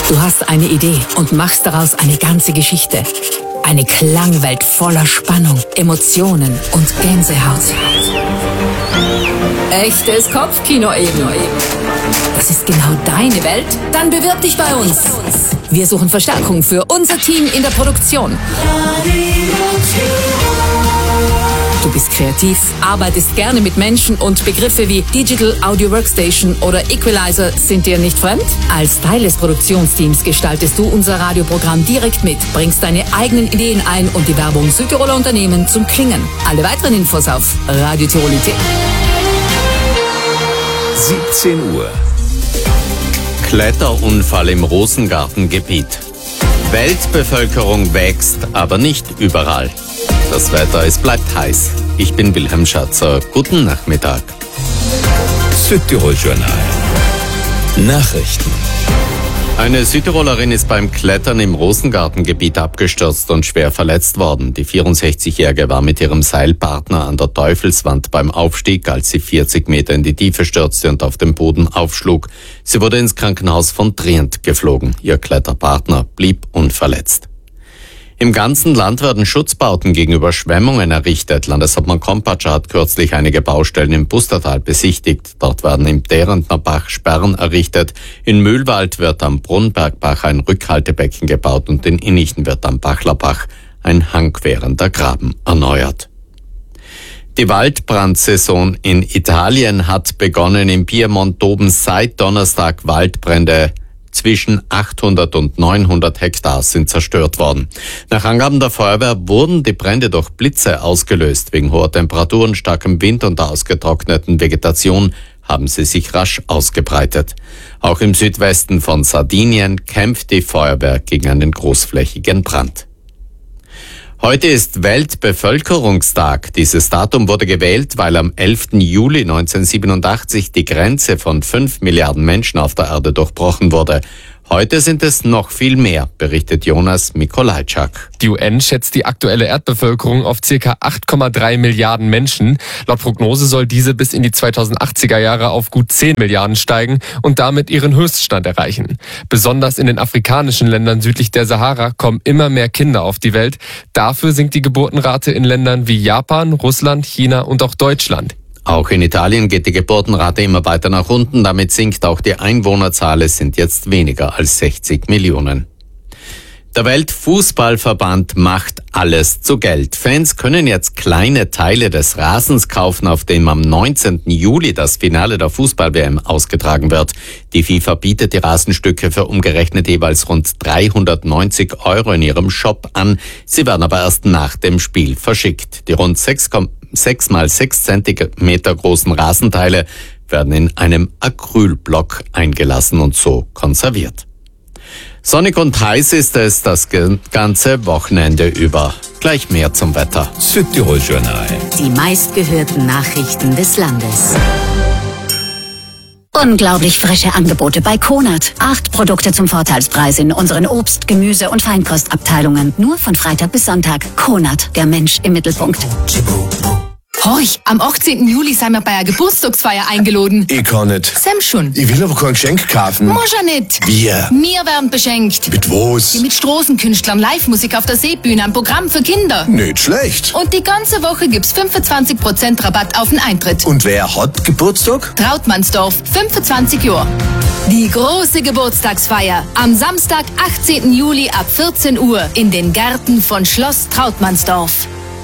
Du hast eine Idee und machst daraus eine ganze Geschichte. Eine Klangwelt voller Spannung, Emotionen und Gänsehaut. Echtes Kopfkino eben. Das ist genau deine Welt? Dann bewirb dich bei uns. Wir suchen Verstärkung für unser Team in der Produktion. Du bist kreativ, arbeitest gerne mit Menschen und Begriffe wie Digital Audio Workstation oder Equalizer sind dir nicht fremd? Als Teil des Produktionsteams gestaltest du unser Radioprogramm direkt mit, bringst deine eigenen Ideen ein und die Werbung Südtiroler Unternehmen zum Klingen. Alle weiteren Infos auf Radio Tirol.at. 17 Uhr. Kletterunfall im Rosengartengebiet. Weltbevölkerung wächst, aber nicht überall. Das Wetter, es bleibt heiß. Ich bin Wilhelm Schatzer. Guten Nachmittag. Südtirol Journal. Nachrichten. Eine Südtirolerin ist beim Klettern im Rosengartengebiet abgestürzt und schwer verletzt worden. Die 64-Jährige war mit ihrem Seilpartner an der Teufelswand beim Aufstieg, als sie 40 Meter in die Tiefe stürzte und auf dem Boden aufschlug. Sie wurde ins Krankenhaus von Trient geflogen. Ihr Kletterpartner blieb unverletzt. Im ganzen Land werden Schutzbauten gegen Überschwemmungen errichtet. Landeshauptmann Kompatscher hat kürzlich einige Baustellen im Pustertal besichtigt. Dort werden im Derentner Bach Sperren errichtet. In Mühlwald wird am Brunbergbach ein Rückhaltebecken gebaut und in Innichen wird am Bachlerbach ein hangquerender Graben erneuert. Die Waldbrandsaison in Italien hat begonnen. Im Piemont toben seit Donnerstag Waldbrände. Zwischen 800 und 900 Hektar sind zerstört worden. Nach Angaben der Feuerwehr wurden die Brände durch Blitze ausgelöst. Wegen hoher Temperaturen, starkem Wind und der ausgetrockneten Vegetation haben sie sich rasch ausgebreitet. Auch im Südwesten von Sardinien kämpft die Feuerwehr gegen einen großflächigen Brand. Heute ist Weltbevölkerungstag. Dieses Datum wurde gewählt, weil am 11. Juli 1987 die Grenze von 5 Milliarden Menschen auf der Erde durchbrochen wurde. Heute sind es noch viel mehr, berichtet Jonas Mikolajczak. Die UN schätzt die aktuelle Erdbevölkerung auf ca. 8,3 Milliarden Menschen. Laut Prognose soll diese bis in die 2080er Jahre auf gut 10 Milliarden steigen und damit ihren Höchststand erreichen. Besonders in den afrikanischen Ländern südlich der Sahara kommen immer mehr Kinder auf die Welt. Dafür sinkt die Geburtenrate in Ländern wie Japan, Russland, China und auch Deutschland. Auch in Italien geht die Geburtenrate immer weiter nach unten. Damit sinkt auch die Einwohnerzahl. Es sind jetzt weniger als 60 Millionen. Der Weltfußballverband macht alles zu Geld. Fans können jetzt kleine Teile des Rasens kaufen, auf dem am 19. Juli das Finale der Fußball-WM ausgetragen wird. Die FIFA bietet die Rasenstücke für umgerechnet jeweils rund 390 € in ihrem Shop an. Sie werden aber erst nach dem Spiel verschickt. Die rund 6 mal 6 Zentimeter großen Rasenteile werden in einem Acrylblock eingelassen und so konserviert. Sonnig und heiß ist es das ganze Wochenende über. Gleich mehr zum Wetter. Südtirol Journal. Die meistgehörten Nachrichten des Landes. Unglaublich frische Angebote bei Konert. 8 Produkte zum Vorteilspreis in unseren Obst-, Gemüse- und Feinkostabteilungen. Nur von Freitag bis Sonntag. Konert, der Mensch im Mittelpunkt. Horch, am 18. Juli sind wir bei einer Geburtstagsfeier eingeladen. Ich kann nicht. Sam schon. Ich will aber kein Geschenk kaufen. Muss ja nicht. Wir. Wir werden beschenkt. Mit was? Mit Straßenkünstlern, Live-Musik auf der Seebühne, ein Programm für Kinder. Nicht schlecht. Und die ganze Woche gibt's 25% Rabatt auf den Eintritt. Und wer hat Geburtstag? Trautmannsdorf, 25 Jahre. Die große Geburtstagsfeier am Samstag, 18. Juli ab 14 Uhr in den Gärten von Schloss Trautmannsdorf.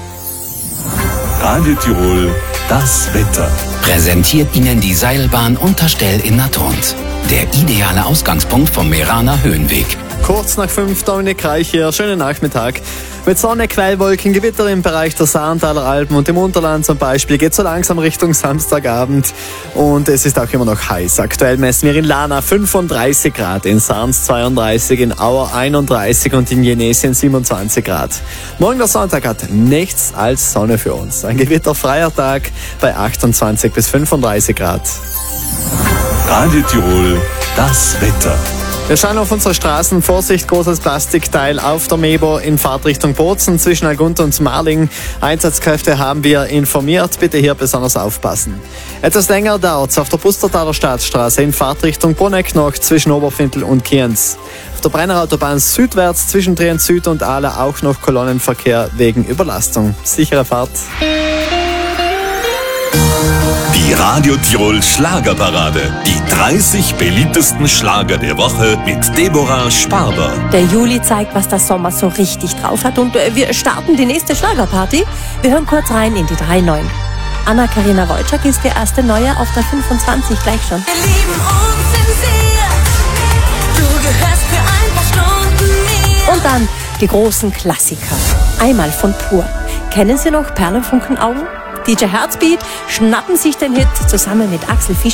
Radio Tirol, das Wetter. Präsentiert Ihnen die Seilbahn Unterstell in Natrons. Der ideale Ausgangspunkt vom Meraner Höhenweg. Kurz nach 5 Dominik Reich hier, schönen Nachmittag. Mit Sonne, Quellwolken, Gewitter im Bereich der Saarentaler Alpen und im Unterland zum Beispiel geht so langsam Richtung Samstagabend und es ist auch immer noch heiß. Aktuell messen wir in Lana 35 Grad, in Sarns 32, in Auer 31 und in Jenesien 27 Grad. Morgen der Sonntag hat nichts als Sonne für uns. Ein gewitterfreier Tag bei 28 bis 35 Grad. Radio Tirol, das Wetter. Wir schauen auf unsere Straßen. Vorsicht, großes Plastikteil auf der Mebo in Fahrtrichtung Bozen zwischen Algund und Marling. Einsatzkräfte haben wir informiert. Bitte hier besonders aufpassen. Etwas länger dauert es auf der Pustertaler Staatsstraße in Fahrtrichtung Bruneck noch zwischen Oberfintel und Kienz. Auf der Brennerautobahn südwärts zwischen Trient Süd und Ahle auch noch Kolonnenverkehr wegen Überlastung. Sichere Fahrt. Die Radio Tirol Schlagerparade. Die 30 beliebtesten Schlager der Woche mit Deborah Sparber. Der Juli zeigt, was der Sommer so richtig drauf hat. Und wir starten die nächste Schlagerparty. Wir hören kurz rein in die 3-9. Anna-Karina Wojcik ist die erste Neue auf der 25 gleich schon. Wir lieben uns in sehr. Du gehörst für ein paar Stunden mir. Und dann die großen Klassiker. Einmal von Pur. Kennen Sie noch Perlenfunkenaugen? DJ Herzbeat schnappen sich den Hit zusammen mit Axel Fischer.